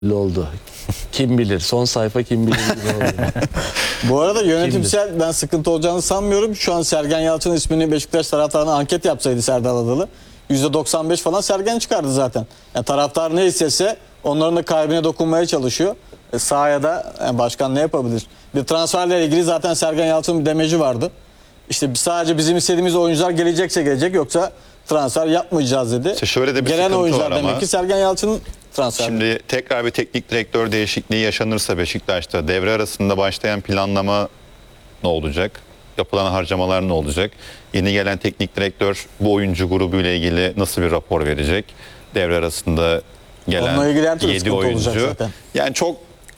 belli oldu. Kim bilir? Son sayfa kim bilir gibi oldu. Bu arada yönetimsel ben sıkıntı olacağını sanmıyorum. Şu an Sergen Yalçın ismini Beşiktaş taraftarına anket yapsaydı Serdar Adalı %95 falan Sergen çıkardı zaten. Yani taraftar ne istese onların da kalbine dokunmaya çalışıyor. Sahaya da yani başkan ne yapabilir? Bir transferle ilgili zaten Sergen Yalçın'ın bir demeci vardı. İşte sadece bizim istediğimiz oyuncular gelecekse gelecek, yoksa transfer yapmayacağız dedi. İşte şöyle de bir gelen sıkıntı oyuncular var ama. demek ki Sergen Yalçın'ın transferi. Şimdi tekrar bir teknik direktör değişikliği yaşanırsa Beşiktaş'ta devre arasında başlayan planlama ne olacak? Yapılan harcamalar ne olacak? Yeni gelen teknik direktör bu oyuncu grubu ile ilgili nasıl bir rapor verecek? Devre arasında Onunla ilgili her gelen türlü 7 sıkıntı olacak oyuncu. zaten. Yani çok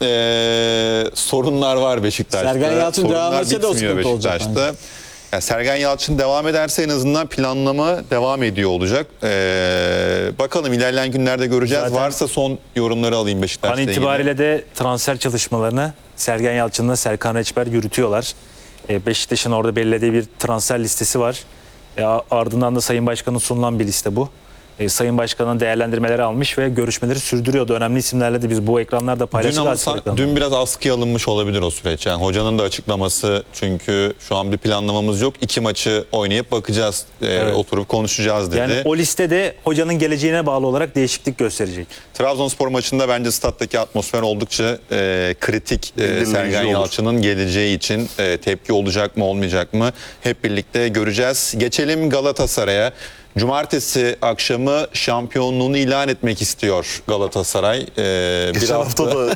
sorunlar var Beşiktaş'ta. Sergen Yalçın Sorunlar devam etse de o bitmiyor sıkıntı olacak Beşiktaş'ta. Yani Sergen Yalçın devam ederse en azından planlama devam ediyor olacak. Bakalım ilerleyen günlerde göreceğiz. Zaten Varsa son yorumları alayım Beşiktaş'la An ilgili. itibariyle de transfer çalışmalarını Sergen Yalçın'la Serkan Reçber yürütüyorlar. Beşiktaş'ın orada belirlediği bir transfer listesi var. Ardından da Sayın Başkan'ın sunulan bir liste bu. Sayın Başkan'ın değerlendirmeleri almış ve görüşmeleri sürdürüyordu. Önemli isimlerle de biz bu ekranlarda paylaştık. Dün biraz askıya alınmış olabilir o süreç. Yani hocanın da açıklaması, çünkü şu an bir planlamamız yok. 2 maçı oynayıp bakacağız, Evet. oturup konuşacağız dedi. Yani o listede hocanın geleceğine bağlı olarak değişiklik gösterecek. Trabzonspor maçında bence stat'taki atmosfer oldukça kritik. Belirleyici Sergen olur. Yalçın'ın geleceği için tepki olacak mı olmayacak mı hep birlikte göreceğiz. Geçelim Galatasaray'a. Cumartesi akşamı şampiyonluğunu ilan etmek istiyor Galatasaray. Geçen hafta da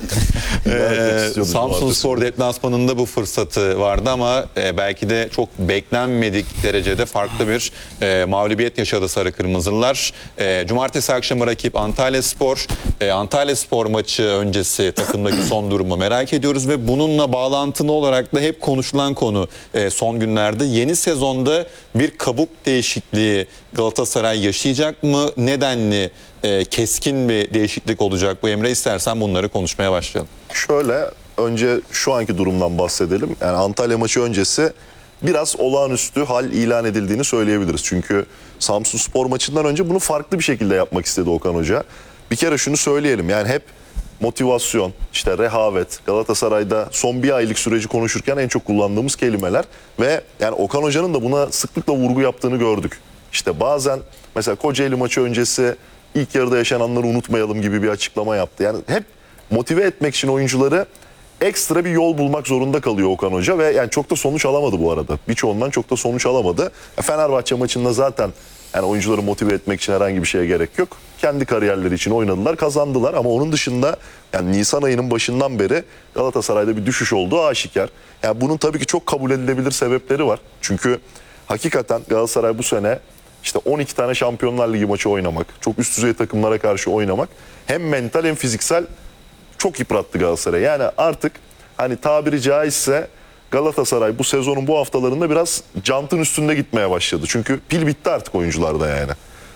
Samsunspor deplasmanında bu fırsatı vardı ama belki de çok beklenmedik derecede farklı bir mağlubiyet yaşadı Sarı Kırmızılılar. Cumartesi akşamı rakip Antalyaspor. Antalyaspor maçı öncesi takımdaki son durumu merak ediyoruz ve bununla bağlantılı olarak da hep konuşulan konu son günlerde. Yeni sezonda bir kabuk değişikliği Galatasaray yaşayacak mı? Nedenli keskin bir değişiklik olacak bu? Emre, istersen bunları konuşmaya başlayalım. Şöyle, önce şu anki durumdan bahsedelim. Yani Antalya maçı öncesi biraz olağanüstü hal ilan edildiğini söyleyebiliriz. Çünkü Samsunspor maçından önce bunu farklı bir şekilde yapmak istedi Okan Hoca. Bir kere şunu söyleyelim, yani hep motivasyon, işte rehavet, Galatasaray'da son bir aylık süreci konuşurken en çok kullandığımız kelimeler ve yani Okan Hoca'nın da buna sıklıkla vurgu yaptığını gördük. İşte bazen mesela Kocaeli maçı öncesi ilk yarıda yaşananları unutmayalım gibi bir açıklama yaptı. Yani hep motive etmek için oyuncuları ekstra bir yol bulmak zorunda kalıyor Okan Hoca ve yani çok da sonuç alamadı bu arada. Birçoğundan çok da sonuç alamadı. Fenerbahçe maçında zaten yani oyuncuları motive etmek için herhangi bir şeye gerek yok. Kendi kariyerleri için oynadılar, kazandılar ama onun dışında yani Nisan ayının başından beri Galatasaray'da bir düşüş olduğu aşikar. Yani bunun tabii ki çok kabul edilebilir sebepleri var. Çünkü hakikaten Galatasaray bu sene işte 12 tane Şampiyonlar Ligi maçı oynamak, çok üst düzey takımlara karşı oynamak hem mental hem fiziksel çok yıprattı Galatasaray. Yani artık hani tabiri caizse Galatasaray bu sezonun bu haftalarında biraz jantın üstünde gitmeye başladı. Çünkü pil bitti artık oyuncularda yani.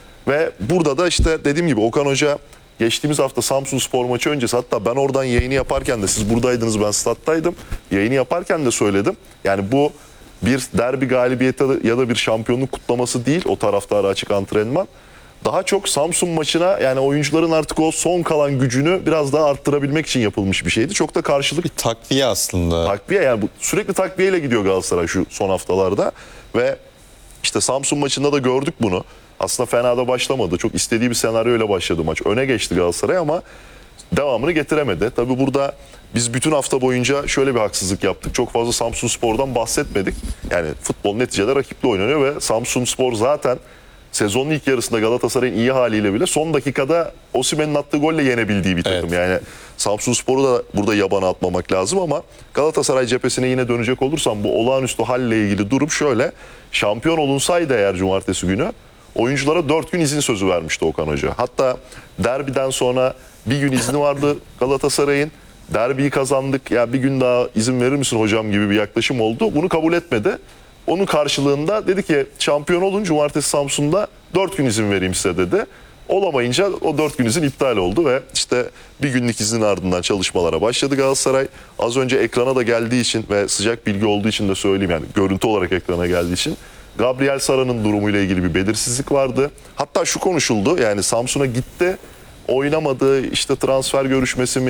Ve burada da işte dediğim gibi Okan Hoca geçtiğimiz hafta Samsunspor maçı öncesi, hatta ben oradan yayını yaparken de, siz buradaydınız ben stat'taydım, yayını yaparken de söyledim. Yani bu bir derbi galibiyeti ya da bir şampiyonluk kutlaması değil, o taraftara açık antrenman. Daha çok Samsun maçına yani oyuncuların artık o son kalan gücünü biraz daha arttırabilmek için yapılmış bir şeydi. Çok da karşılık Bir takviye aslında. takviye, yani bu sürekli takviyeyle gidiyor Galatasaray şu son haftalarda ve işte Samsun maçında da gördük bunu. Aslında fena da başlamadı. Çok istediği bir senaryoyla başladı maç. Öne geçti Galatasaray ama devamını getiremedi. Tabii burada biz bütün hafta boyunca şöyle bir haksızlık yaptık. Çok fazla Samsunspor'dan bahsetmedik. Yani futbol neticede rakiple oynanıyor ve Samsunspor zaten sezonun ilk yarısında Galatasaray'ın iyi haliyle bile son dakikada Osimhen'in attığı golle yenebildiği bir takım. Evet. Yani Samsunspor'u da burada yabana atmamak lazım ama Galatasaray cephesine yine dönecek olursam bu olağanüstü halle ilgili durum şöyle. Şampiyon olunsaydı eğer cumartesi günü oyunculara 4 gün izin sözü vermişti Okan Hoca. Hatta derbiden sonra bir gün izni vardı Galatasaray'ın. Derbiyi kazandık, ya bir gün daha izin verir misin hocam gibi bir yaklaşım oldu. Bunu kabul etmedi. Onun karşılığında dedi ki şampiyon olun cumartesi Samsun'da 4 gün izin vereyim size dedi. Olamayınca o 4 gün izin iptal oldu ve işte bir günlük iznin ardından çalışmalara başladı Galatasaray. Az önce ekrana da geldiği için ve sıcak bilgi olduğu için de söyleyeyim, yani görüntü olarak ekrana geldiği için Gabriel Sara'nın durumuyla ilgili bir belirsizlik vardı. Hatta şu konuşuldu, yani Samsun'a gitti. oynamadı, işte transfer görüşmesi mi